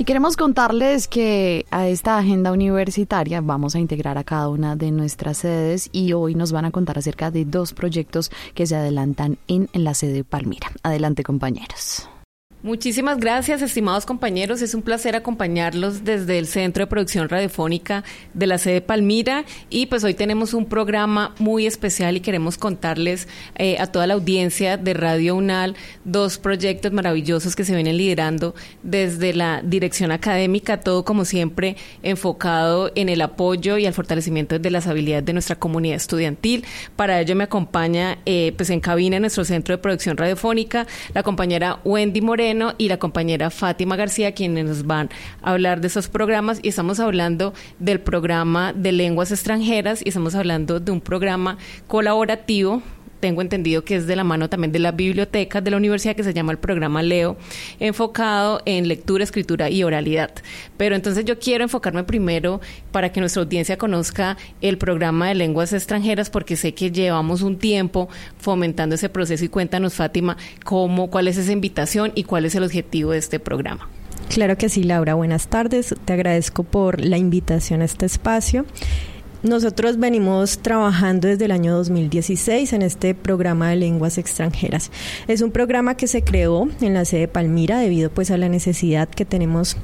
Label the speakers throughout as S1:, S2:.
S1: Y queremos contarles que a esta agenda universitaria vamos a integrar a cada una de nuestras sedes y hoy nos van a contar acerca de 2 proyectos que se adelantan en la sede Palmira. Adelante, compañeros.
S2: Muchísimas gracias, estimados compañeros. Es un placer acompañarlos desde el Centro de Producción Radiofónica de la sede Palmira y pues hoy tenemos un programa muy especial y queremos contarles a toda la audiencia de Radio UNAL 2 proyectos maravillosos que se vienen liderando desde la dirección académica, todo como siempre enfocado en el apoyo y el fortalecimiento de las habilidades de nuestra comunidad estudiantil. Para ello me acompaña pues en cabina en nuestro Centro de Producción Radiofónica la compañera Wendy Moreno y la compañera Fátima García, quienes nos van a hablar de esos programas, y estamos hablando del programa de lenguas extranjeras y estamos hablando de un programa colaborativo. Tengo entendido que es de la mano también de la biblioteca de la universidad, que se llama el programa Leo, enfocado en lectura, escritura y oralidad. Pero entonces yo quiero enfocarme primero para que nuestra audiencia conozca el programa de lenguas extranjeras, porque sé que llevamos un tiempo fomentando ese proceso. Y cuéntanos, Fátima, cuál es esa invitación y cuál es el objetivo de este programa.
S3: Claro que sí, Laura. Buenas tardes. Te agradezco por la invitación a este espacio. Nosotros venimos trabajando desde el año 2016 en este programa de lenguas extranjeras. Es un programa que se creó en la sede Palmira debido pues a la necesidad que tenemos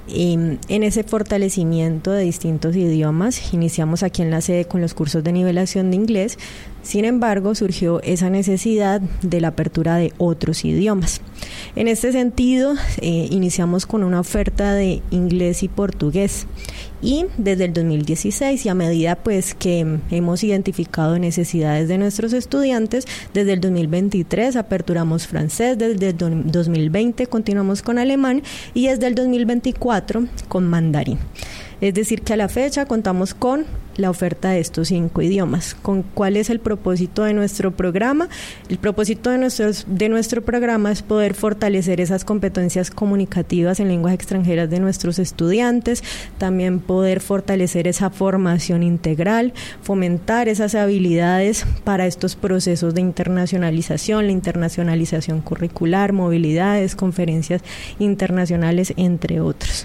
S3: en ese fortalecimiento de distintos idiomas. Iniciamos aquí en la sede con los cursos de nivelación de inglés. Sin embargo, surgió esa necesidad de la apertura de otros idiomas. En este sentido, iniciamos con una oferta de inglés y portugués. Y desde el 2016, y a medida pues que hemos identificado necesidades de nuestros estudiantes, desde el 2023 aperturamos francés, desde el 2020 continuamos con alemán y desde el 2024 con mandarín. Es decir, que a la fecha contamos con la oferta de estos 5 idiomas. ¿Cuál es el propósito de nuestro programa? El propósito de nuestro programa es poder fortalecer esas competencias comunicativas en lenguas extranjeras de nuestros estudiantes, también poder fortalecer esa formación integral, fomentar esas habilidades para estos procesos de internacionalización, la internacionalización curricular, movilidades, conferencias internacionales, entre otros.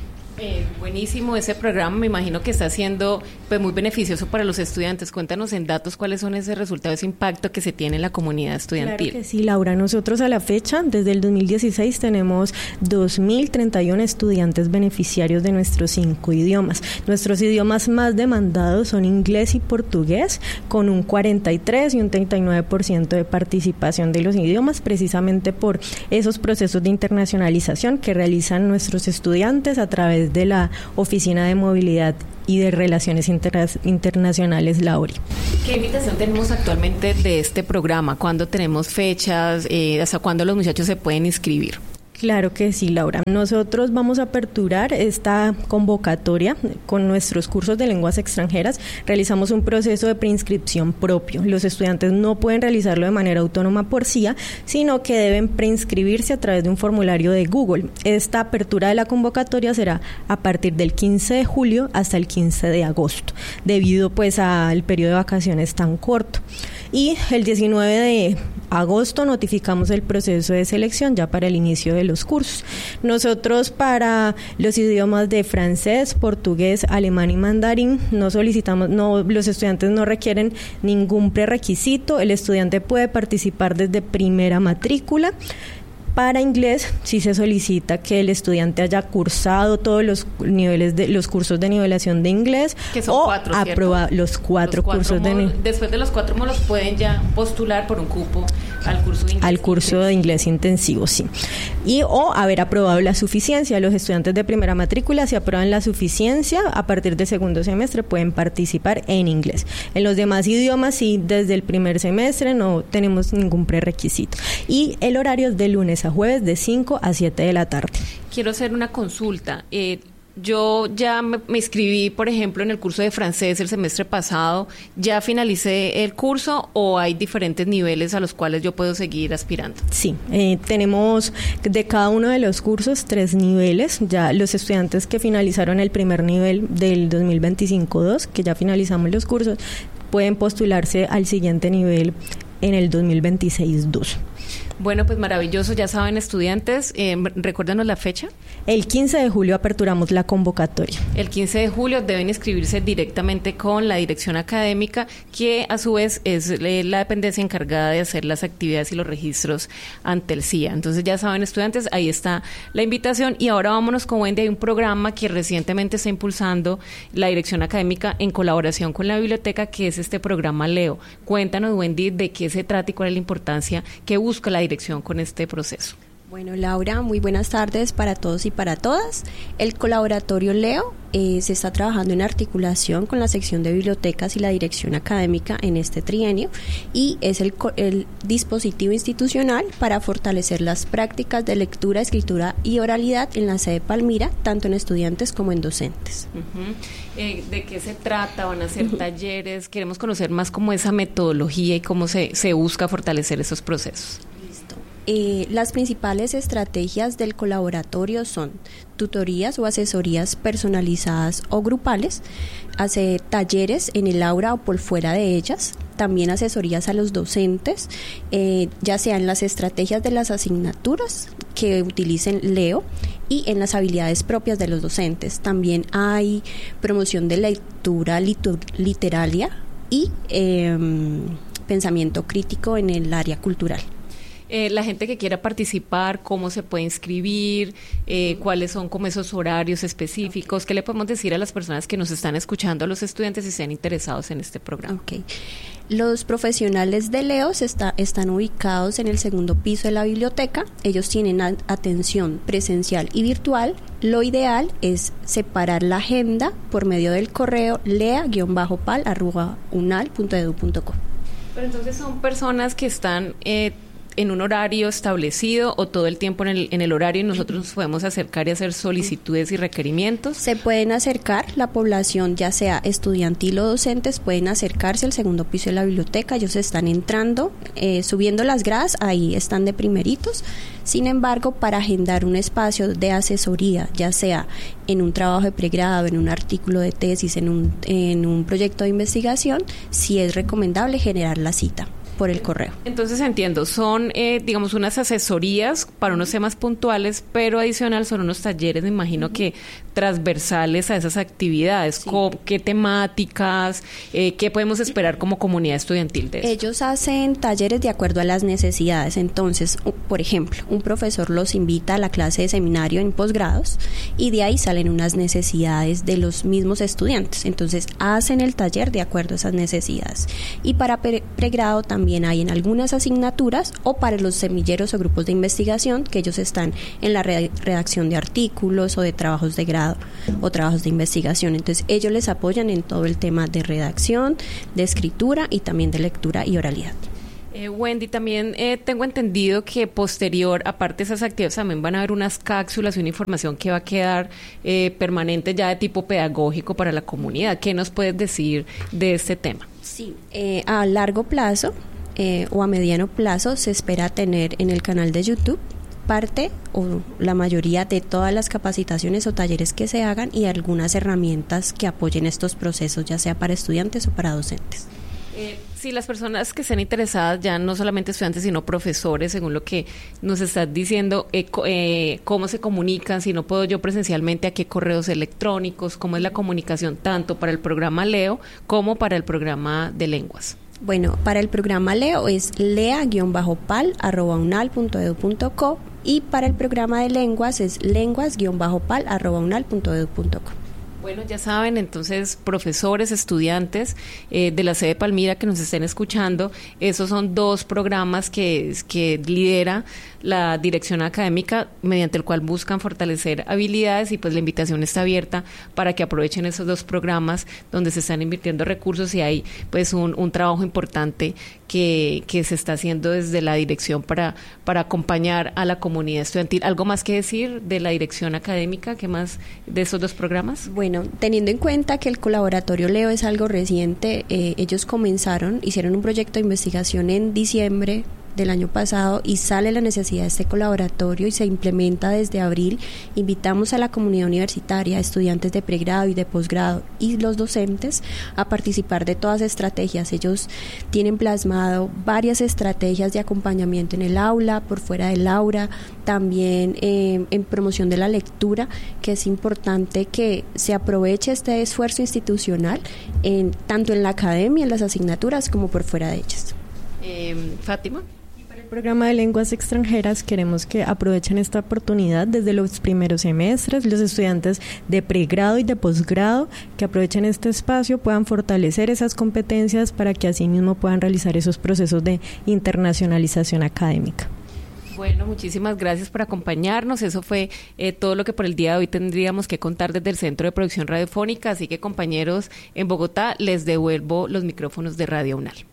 S2: Buenísimo ese programa, me imagino que está siendo pues muy beneficioso para los estudiantes. Cuéntanos en datos cuáles son ese resultado, ese impacto que se tiene en la comunidad estudiantil.
S3: Claro que sí, Laura. Nosotros a la fecha, desde el 2016, tenemos 2.031 estudiantes beneficiarios de nuestros 5 idiomas. Nuestros idiomas más demandados son inglés y portugués, con un 43 y un 39% de participación de los idiomas, precisamente por esos procesos de internacionalización que realizan nuestros estudiantes a través de la Oficina de Movilidad y de Relaciones Internacionales, la ORI.
S2: ¿Qué invitación tenemos actualmente de este programa? ¿Cuándo tenemos fechas? ¿Hasta cuándo los muchachos se pueden inscribir?
S3: Claro que sí, Laura. Nosotros vamos a aperturar esta convocatoria con nuestros cursos de lenguas extranjeras. Realizamos un proceso de preinscripción propio. Los estudiantes no pueden realizarlo de manera autónoma por CIA, sino que deben preinscribirse a través de un formulario de Google. Esta apertura de la convocatoria será a partir del 15 de julio hasta el 15 de agosto, debido pues al periodo de vacaciones tan corto. Y el 19 de agosto notificamos el proceso de selección ya para el inicio de los cursos. Nosotros para los idiomas de francés, portugués, alemán y mandarín los estudiantes no requieren ningún prerequisito. El estudiante puede participar desde primera matrícula. Para inglés, sí se solicita que el estudiante haya cursado todos los niveles de los cursos de nivelación de inglés,
S2: que son 4,
S3: aprobado los 4 cursos de nivel.
S2: Después de los 4 módulos pueden ya postular por un cupo al curso de inglés.
S3: Al curso de inglés intensivo, sí. O haber aprobado la suficiencia. Los estudiantes de primera matrícula, si aprueban la suficiencia, a partir del segundo semestre pueden participar en inglés. En los demás idiomas, sí, desde el primer semestre no tenemos ningún prerequisito. Y el horario es de lunes a jueves de 5 a 7 de la tarde.
S2: Quiero hacer una consulta. Yo ya me inscribí, por ejemplo, en el curso de francés el semestre pasado. ¿Ya finalicé el curso o hay diferentes niveles a los cuales yo puedo seguir aspirando?
S3: Sí, tenemos de cada uno de los cursos 3 niveles. Ya los estudiantes que finalizaron el primer nivel del 2025-2, que ya finalizamos los cursos, pueden postularse al siguiente nivel en el 2026-2.
S2: Bueno, pues maravilloso, ya saben estudiantes, recuérdanos la fecha.
S3: El 15 de julio aperturamos la convocatoria.
S2: El 15 de julio deben inscribirse directamente con la dirección académica, que a su vez es la dependencia encargada de hacer las actividades y los registros ante el CIA. Entonces ya saben estudiantes, ahí está la invitación. Y ahora vámonos con Wendy. Hay un programa que recientemente está impulsando la dirección académica en colaboración con la biblioteca, que es este programa Leo. Cuéntanos, Wendy, de qué se trata y cuál es la importancia que busca la dirección con este proceso.
S4: Bueno, Laura, muy buenas tardes para todos y para todas. El colaboratorio Leo se está trabajando en articulación con la sección de bibliotecas y la dirección académica en este trienio, y es el dispositivo institucional para fortalecer las prácticas de lectura, escritura y oralidad en la sede Palmira, tanto en estudiantes como en docentes.
S2: ¿De qué se trata? ¿Van a hacer talleres? Queremos conocer más como esa metodología y cómo se busca fortalecer esos procesos.
S4: Las principales estrategias del colaboratorio son tutorías o asesorías personalizadas o grupales, hace talleres en el aula o por fuera de ellas, también asesorías a los docentes, ya sea en las estrategias de las asignaturas que utilicen Leo y en las habilidades propias de los docentes. También hay promoción de lectura literaria y pensamiento crítico en el área cultural.
S2: La gente que quiera participar, ¿cómo se puede inscribir? ¿Cuáles son como esos horarios específicos? ¿Qué le podemos decir a las personas que nos están escuchando, a los estudiantes, si sean interesados en este programa?
S4: Okay. Los profesionales de Leo están ubicados en el segundo piso de la biblioteca. Ellos tienen atención presencial y virtual. Lo ideal es separar la agenda por medio del correo lea-pal@unal.edu.co.
S2: Pero entonces son personas que están en un horario establecido o todo el tiempo en el horario, y nosotros nos podemos acercar y hacer solicitudes y requerimientos.
S4: Se pueden acercar, la población ya sea estudiantil o docentes pueden acercarse al segundo piso de la biblioteca. Ellos están entrando, subiendo las gradas, ahí están de primeritos. Sin embargo, para agendar un espacio de asesoría, ya sea en un trabajo de pregrado, en un artículo de tesis, en un proyecto de investigación, sí es recomendable generar la cita por el correo.
S2: Entonces entiendo, son digamos unas asesorías para unos temas puntuales, pero adicional son unos talleres, me imagino que transversales a esas actividades. Sí. ¿Qué temáticas, qué podemos esperar como comunidad estudiantil de eso?
S4: Ellos hacen talleres de acuerdo a las necesidades. Entonces, por ejemplo, un profesor los invita a la clase de seminario en posgrados y de ahí salen unas necesidades de los mismos estudiantes. Entonces, hacen el taller de acuerdo a esas necesidades. Y para pregrado también hay en algunas asignaturas, o para los semilleros o grupos de investigación, que ellos están en la redacción de artículos o de trabajos de grado o trabajos de investigación. Entonces ellos les apoyan en todo el tema de redacción, de escritura y también de lectura y oralidad.
S2: Wendy, también tengo entendido que posterior, aparte de esas actividades, también van a haber unas cápsulas y una información que va a quedar permanente ya de tipo pedagógico para la comunidad. ¿Qué nos puedes decir de este tema?
S4: Sí, a largo plazo o a mediano plazo se espera tener en el canal de YouTube parte o la mayoría de todas las capacitaciones o talleres que se hagan y algunas herramientas que apoyen estos procesos, ya sea para estudiantes o para docentes.
S2: Sí, las personas que estén interesadas, ya no solamente estudiantes, sino profesores, según lo que nos estás diciendo, cómo se comunican, si no puedo yo presencialmente, a qué correos electrónicos, cómo es la comunicación tanto para el programa Leo como para el programa de lenguas.
S4: Bueno, para el programa Leo es lea-pal@unal.edu.co y para el programa de lenguas es lenguas-pal@unal.edu.co.
S2: Bueno, ya saben, entonces, profesores, estudiantes de la sede Palmira que nos estén escuchando, esos son dos programas que lidera la dirección académica, mediante el cual buscan fortalecer habilidades, y pues la invitación está abierta para que aprovechen esos dos programas donde se están invirtiendo recursos, y hay pues un trabajo importante que se está haciendo desde la dirección para acompañar a la comunidad estudiantil. ¿Algo más que decir de la dirección académica? ¿Qué más de esos dos programas?
S4: Bueno, teniendo en cuenta que el colaboratorio Leo es algo reciente, ellos hicieron un proyecto de investigación en diciembre del año pasado y sale la necesidad de este colaboratorio y se implementa desde abril, invitamos a la comunidad universitaria, estudiantes de pregrado y de posgrado y los docentes a participar de todas las estrategias. Ellos tienen plasmado varias estrategias de acompañamiento en el aula, por fuera del aula, también en promoción de la lectura, que es importante que se aproveche este esfuerzo institucional tanto en la academia, en las asignaturas, como por fuera de ellas.
S2: Fátima.
S3: Para el programa de lenguas extranjeras queremos que aprovechen esta oportunidad desde los primeros semestres, los estudiantes de pregrado y de posgrado, que aprovechen este espacio, puedan fortalecer esas competencias para que así mismo puedan realizar esos procesos de internacionalización académica.
S2: Bueno, muchísimas gracias por acompañarnos. Eso fue todo lo que por el día de hoy tendríamos que contar desde el Centro de Producción Radiofónica. Así que, compañeros, en Bogotá les devuelvo los micrófonos de Radio UNAL.